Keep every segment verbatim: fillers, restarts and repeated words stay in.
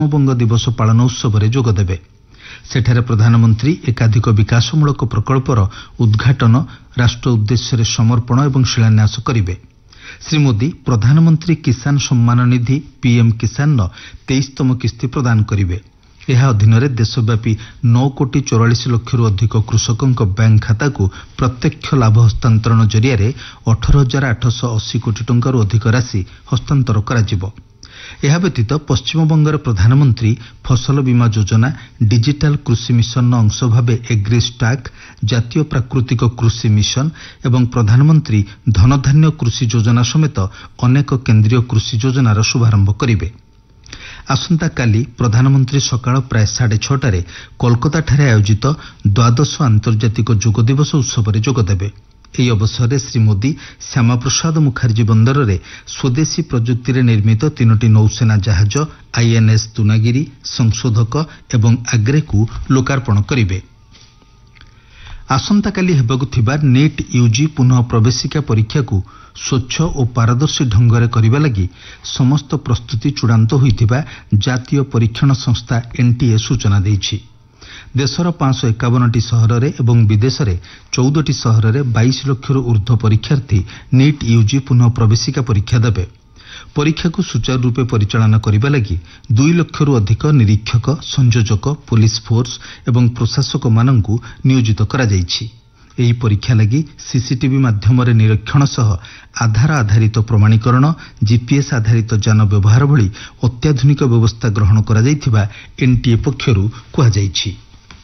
ବଙ୍ଗ ଦିବସ ପାଳନ ଉତ୍ସବରେ ଯୋଗଦେବେ। ସେଠାରେ ପ୍ରଧାନମନ୍ତ୍ରୀ ଏକାଧିକ ବିକାଶମୂଳକ ପ୍ରକଳ୍ପର ଉଦ୍ଘାଟନ, ରାଷ୍ଟ୍ର ଉଦ୍ଦେଶ୍ୟରେ ସମର୍ପଣ ଏବଂ ଶିଳାନ୍ୟାସ କରିବେ। ଶ୍ରୀ ମୋଦି ପ୍ରଧାନମନ୍ତ୍ରୀ କିଷାନ ସମ୍ମାନ ନିଧି ପିଏମ୍ କିଷାନର ତେଇଶତମ କିସ୍ତି ପ୍ରଦାନ କରିବେ। ଏହା ଅଧୀନରେ ଦେଶବ୍ୟାପୀ ନଅ କୋଟି ଚଉରାଳିଶ ଲକ୍ଷରୁ ଅଧିକ କୃଷକଙ୍କ ବ୍ୟାଙ୍କ ଖାତାକୁ ପ୍ରତ୍ୟକ୍ଷ ଲାଭ ହସ୍ତାନ୍ତରଣ ଜରିଆରେ ଅଠର ହଜାର ଆଠଶହ ଅଶୀ କୋଟି ଟଙ୍କାରୁ ଅଧିକ ରାଶି ହସ୍ତାନ୍ତର କରାଯିବ। ଏହା ବ୍ୟତୀତ ପଶ୍ଚିମବଙ୍ଗରେ ପ୍ରଧାନମନ୍ତ୍ରୀ ଫସଲ ବୀମା ଯୋଜନା, ଡିଜିଟାଲ କୃଷି ମିଶନର ଅଂଶ ଭାବେ ଏଗ୍ରିଷ୍ଟାକ୍, ଜାତୀୟ ପ୍ରାକୃତିକ କୃଷି ମିଶନ ଏବଂ ପ୍ରଧାନମନ୍ତ୍ରୀ ଧନଧାନ୍ୟ କୃଷି ଯୋଜନା ସମେତ ଅନେକ କେନ୍ଦ୍ରୀୟ କୃଷି ଯୋଜନାର ଶୁଭାରମ୍ଭ କରିବେ। ଆସନ୍ତାକାଲି ପ୍ରଧାନମନ୍ତ୍ରୀ ସକାଳ ପ୍ରାୟ ସାଢ଼େ ଛଅଟାରେ କୋଲକାତାଠାରେ ଆୟୋଜିତ ଦ୍ୱାଦଶ ଆନ୍ତର୍ଜାତିକ ଯୋଗ ଦିବସ ଉତ୍ସବରେ ଯୋଗଦେବେ। ଏହି ଅବସରରେ ଶ୍ରୀ ମୋଦି ଶ୍ୟାମାପ୍ରସାଦ ମୁଖାର୍ଜୀ ବନ୍ଦରରେ ସ୍ୱଦେଶୀ ପ୍ରଯୁକ୍ତିରେ ନିର୍ମିତ ତିନୋଟି ନୌସେନା ଜାହାଜ ଆଇଏନ୍ଏସ୍ ତୁନାଗିରି, ସଂଶୋଧକ ଏବଂ ଆଗ୍ରେକୁ ଲୋକାର୍ପଣ କରିବେ। ଆସନ୍ତାକାଲି ହେବାକୁ ଥିବା ନିଟ୍ ୟୁଜି ପୁନଃ ପ୍ରବେଶିକା ପରୀକ୍ଷାକୁ ସ୍ୱଚ୍ଛ ଓ ପାରଦର୍ଶୀ ଢଙ୍ଗରେ କରିବା ଲାଗି ସମସ୍ତ ପ୍ରସ୍ତୁତି ଚୂଡ଼ାନ୍ତ ହୋଇଥିବା ଜାତୀୟ ପରୀକ୍ଷଣ ସଂସ୍ଥା ଏନ୍ଟିଏ ସୂଚନା ଦେଇଛି। ଦେଶର ପାଞ୍ଚଶହ ଏକାବନଟି ସହରରେ ଏବଂ ବିଦେଶରେ ଚଉଦଟି ସହରରେ ବାଇଶ ଲକ୍ଷରୁ ଉର୍ଦ୍ଧ୍ୱ ପରୀକ୍ଷାର୍ଥୀ ନିଟ୍ ୟୁଜି ପୁନଃ ପ୍ରବେଶିକା ପରୀକ୍ଷା ଦେବେ। ପରୀକ୍ଷାକୁ ସୁଚାରୁ ରୂପେ ପରିଚାଳନା କରିବା ଲାଗି ଦୁଇ ଲକ୍ଷରୁ ଅଧିକ ନିରୀକ୍ଷକ, ସଂଯୋଜକ, ପୁଲିସ ଫୋର୍ସ ଏବଂ ପ୍ରଶାସକମାନଙ୍କୁ ନିୟୋଜିତ କରାଯାଇଛି। ଏହି ପରୀକ୍ଷା ଲାଗି ସିସିଟିଭି ମାଧ୍ୟମରେ ନିରୀକ୍ଷଣ ସହ ଆଧାର ଆଧାରିତ ପ୍ରମାଣୀକରଣ, ଜିପିଏସ୍ ଆଧାରିତ ଯାନ ବ୍ୟବହାର ଭଳି ଅତ୍ୟାଧୁନିକ ବ୍ୟବସ୍ଥା ଗ୍ରହଣ କରାଯାଇଥିବା ଏନ୍ଟିଏ ପକ୍ଷରୁ କୁହାଯାଇଛି।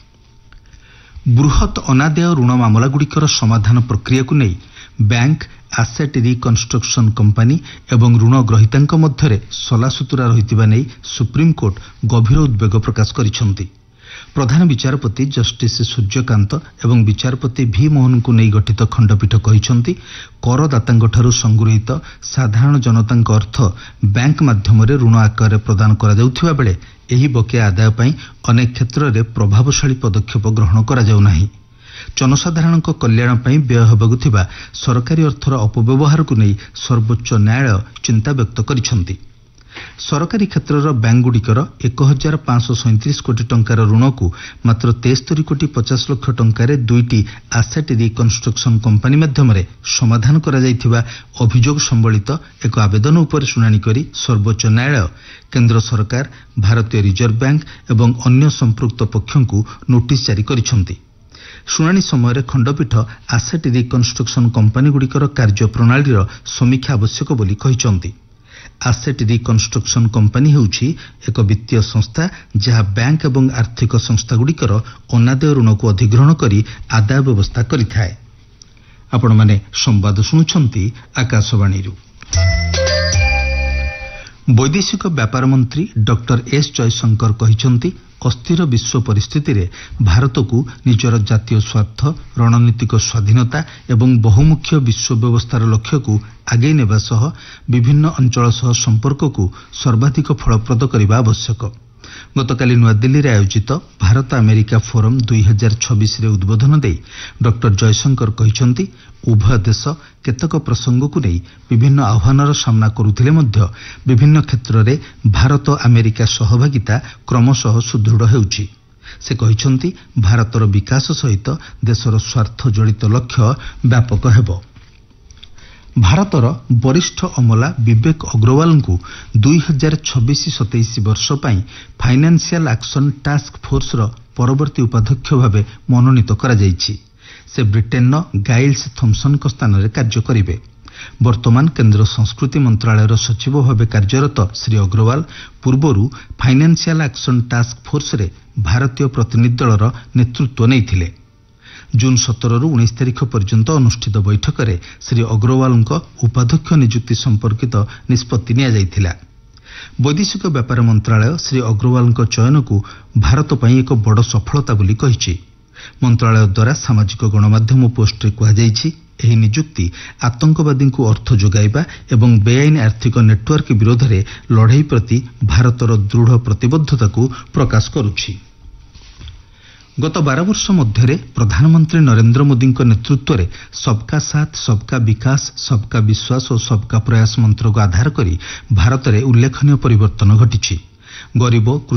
ବୃହତ ଅନାଦାୟ ଋଣ ମାମଲାଗୁଡ଼ିକର ସମାଧାନ ପ୍ରକ୍ରିୟାକୁ ନେଇ ବ୍ୟାଙ୍କ, ଆସେଟ୍ ରିକନ୍ଷ୍ଟ୍ରକ୍ସନ କମ୍ପାନି ଏବଂ ଋଣ ଗ୍ରହୀତାଙ୍କ ମଧ୍ୟରେ ସଲାସୁତୁରା ରହିଥିବା ନେଇ ସୁପ୍ରିମକୋର୍ଟ ଗଭୀର ଉଦ୍ବେଗ ପ୍ରକାଶ କରିଛନ୍ତି। ପ୍ରଧାନ ବିଚାରପତି ଜଷ୍ଟିସ୍ ସୂର୍ଯ୍ୟକାନ୍ତ ଏବଂ ବିଚାରପତି ଭି ମୋହନଙ୍କୁ ନେଇ ଗଠିତ ଖଣ୍ଡପୀଠ କହିଛନ୍ତି, କରଦାତାଙ୍କଠାରୁ ସଂଗୃହୀତ ସାଧାରଣ ଜନତାଙ୍କ ଅର୍ଥ ବ୍ୟାଙ୍କ ମାଧ୍ୟମରେ ଋଣ ଆକାରରେ ପ୍ରଦାନ କରାଯାଉଥିବା ବେଳେ ଏହି ବକେୟା ଆଦାୟ ପାଇଁ ଅନେକ କ୍ଷେତ୍ରରେ ପ୍ରଭାବଶାଳୀ ପଦକ୍ଷେପ ଗ୍ରହଣ କରାଯାଉନାହିଁ। ଜନସାଧାରଣଙ୍କ କଲ୍ୟାଣ ପାଇଁ ବ୍ୟୟ ହେବାକୁ ଥିବା ସରକାରୀ ଅର୍ଥର ଅପବ୍ୟବହାରକୁ ନେଇ ସର୍ବୋଚ୍ଚ ନ୍ୟାୟାଳୟ ଚିନ୍ତା ବ୍ୟକ୍ତ କରିଛନ୍ତି। ସରକାରୀ କ୍ଷେତ୍ରର ବ୍ୟାଙ୍କଗୁଡ଼ିକର ଏକ ହଜାର ପାଞ୍ଚଶହ ସଇଁତିରିଶ କୋଟି ଟଙ୍କାର ଋଣକୁ ମାତ୍ର ତେସ୍ତରୀ କୋଟି ପଚାଶ ଲକ୍ଷ ଟଙ୍କାରେ ଦୁଇଟି ଆସେଟ୍ ରିକନ୍ଷ୍ଟ୍ରକ୍ସନ କମ୍ପାନି ମାଧ୍ୟମରେ ସମାଧାନ କରାଯାଇଥିବା ଅଭିଯୋଗ ସମ୍ବଳିତ ଏକ ଆବେଦନ ଉପରେ ଶୁଣାଣି କରି ସର୍ବୋଚ୍ଚ ନ୍ୟାୟାଳୟ କେନ୍ଦ୍ର ସରକାର, ଭାରତୀୟ ରିଜର୍ଭ ବ୍ୟାଙ୍କ ଏବଂ ଅନ୍ୟ ସମ୍ପୃକ୍ତ ପକ୍ଷଙ୍କୁ ନୋଟିସ୍ ଜାରି କରିଛନ୍ତି। ଶୁଣାଣି ସମୟରେ ଖଣ୍ଡପୀଠ ଆସେଟ୍ ରିକନ୍ଷ୍ଟ୍ରକ୍ସନ କମ୍ପାନିଗୁଡ଼ିକର କାର୍ଯ୍ୟପ୍ରଣାଳୀର ସମୀକ୍ଷା ଆବଶ୍ୟକ ବୋଲି କହିଛନ୍ତି। ଆସେଟ୍ ରିକନ୍ଷ୍ଟ୍ରକ୍ସନ କମ୍ପାନି ହେଉଛି ଏକ ବିତ୍ତୀୟ ସଂସ୍ଥା ଯାହା ବ୍ୟାଙ୍କ ଏବଂ ଆର୍ଥିକ ସଂସ୍ଥାଗୁଡ଼ିକର ଅନାଦାୟ ଋଣକୁ ଅଧିଗ୍ରହଣ କରି ଆଦାୟ ବ୍ୟବସ୍ଥା କରିଥାଏ। ଆପଣମାନେ ସମ୍ବାଦ ଶୁଣୁଛନ୍ତି ଆକାଶବାଣୀରୁ। ବୈଦେଶିକ ବ୍ୟାପାର ମନ୍ତ୍ରୀ ଡକ୍ଟର ଏସ୍ ଜୟଶଙ୍କର କହିଛନ୍ତି, ଅସ୍ଥିର ବିଶ୍ୱ ପରିସ୍ଥିତିରେ ଭାରତକୁ ନିଜର ଜାତୀୟ ସ୍ୱାର୍ଥ, ରଣନୀତିକ ସ୍ୱାଧୀନତା ଏବଂ ବହୁମୁଖୀ ବିଶ୍ୱ ବ୍ୟବସ୍ଥାର ଲକ୍ଷ୍ୟକୁ ଆଗେଇ ନେବା ସହ ବିଭିନ୍ନ ଅଞ୍ଚଳ ସହ ସମ୍ପର୍କକୁ ସର୍ବାଧିକ ଫଳପ୍ରଦ କରିବା ଆବଶ୍ୟକ। ଗତକାଲି ନୂଆଦିଲ୍ଲୀରେ ଆୟୋଜିତ ଭାରତ ଆମେରିକା ଫୋରମ ଦୁଇ ହଜାର ଛବିଶରେ ଉଦ୍ବୋଧନ ଦେଇ ଡକ୍ଟର ଜୟଶଙ୍କର କହିଛନ୍ତି, ଉଭୟ ଦେଶ କେତେକ ପ୍ରସଙ୍ଗକୁ ନେଇ ବିଭିନ୍ନ ଆହ୍ୱାନର ସାମ୍ନା କରୁଥିଲେ ମଧ୍ୟ ବିଭିନ୍ନ କ୍ଷେତ୍ରରେ ଭାରତ ଆମେରିକା ସହଭାଗିତା କ୍ରମଶଃ ସୁଦୃଢ଼ ହେଉଛି। ସେ କହିଛନ୍ତି, ଭାରତର ବିକାଶ ସହିତ ଦେଶର ସ୍ୱାର୍ଥ ଜଡ଼ିତ ଲକ୍ଷ୍ୟ ବ୍ୟାପକ ହେବ। ଭାରତର ବରିଷ୍ଠ ଅମଲା ବିବେକ ଅଗ୍ରୱାଲଙ୍କୁ ଦୁଇ ହଜାର ଛବିଶ ସତେଇଶ ବର୍ଷ ପାଇଁ ଫାଇନାନ୍ସିଆଲ ଆକ୍ସନ ଟାସ୍କ ଫୋର୍ସର ପରବର୍ତ୍ତୀ ଉପାଧ୍ୟକ୍ଷ ଭାବେ ମନୋନୀତ କରାଯାଇଛି। ସେ ବ୍ରିଟେନ୍ର ଗାଇଲ୍ସ ଥମ୍ପସନଙ୍କ ସ୍ଥାନରେ କାର୍ଯ୍ୟ କରିବେ। ବର୍ତ୍ତମାନ କେନ୍ଦ୍ର ସଂସ୍କୃତି ମନ୍ତ୍ରଣାଳୟର ସଚିବ ଭାବେ କାର୍ଯ୍ୟରତ ଶ୍ରୀ ଅଗ୍ରୱାଲ ପୂର୍ବରୁ ଫାଇନାନ୍ସିଆଲ ଆକ୍ସନ ଟାସ୍କ ଫୋର୍ସରେ ଭାରତୀୟ ପ୍ରତିନିଧି ଦଳର ନେତୃତ୍ୱ ନେଇଥିଲେ। ଜୁନ୍ ସତରରୁ ଉଣେଇଶ ତାରିଖ ପର୍ଯ୍ୟନ୍ତ ଅନୁଷ୍ଠିତ ବୈଠକରେ ଶ୍ରୀ ଅଗ୍ରୱାଲଙ୍କ ଉପାଧ୍ୟକ୍ଷ ନିଯୁକ୍ତି ସମ୍ପର୍କିତ ନିଷ୍ପତ୍ତି ନିଆଯାଇଥିଲା। ବୈଦେଶିକ ବ୍ୟାପାର ମନ୍ତ୍ରଣାଳୟ ଶ୍ରୀ ଅଗ୍ରୱାଲଙ୍କ ଚୟନକୁ ଭାରତ ପାଇଁ ଏକ ବଡ଼ ସଫଳତା ବୋଲି କହିଛି। ମନ୍ତ୍ରଣାଳୟ ଦ୍ୱାରା ସାମାଜିକ ଗଣମାଧ୍ୟମ ପୋଷ୍ଟରେ କୁହାଯାଇଛି, ଏହି ନିଯୁକ୍ତି ଆତଙ୍କବାଦୀଙ୍କୁ ଅର୍ଥ ଯୋଗାଇବା ଏବଂ ବେଆଇନ ଆର୍ଥିକ ନେଟୱାର୍କ ବିରୋଧରେ ଲଢ଼େଇ ପ୍ରତି ଭାରତର ଦୃଢ଼ ପ୍ରତିବଦ୍ଧତାକୁ ପ୍ରକାଶ କରୁଛି। ଗତ ବାର ବର୍ଷ ମଧ୍ୟରେ ପ୍ରଧାନମନ୍ତ୍ରୀ ନରେନ୍ଦ୍ର ମୋଦିଙ୍କ ନେତୃତ୍ୱରେ ସବକା ସାଥ, ସବକା ବିକାଶ, ସବକା ବିଶ୍ୱାସ ଓ ସବକା ପ୍ରୟାସ ମନ୍ତ୍ରକୁ ଆଧାର କରି ଭାରତରେ ଉଲ୍ଲେଖନୀୟ ପରିବର୍ତ୍ତନ ଘଟିଛି। ଗରିବ